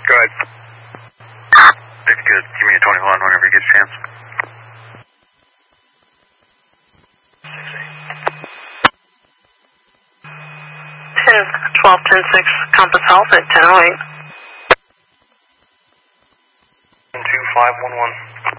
Go ahead. It's good. Give me a 21 whenever you get a chance. 12-10-6 Compass Health at 10:08. 2511.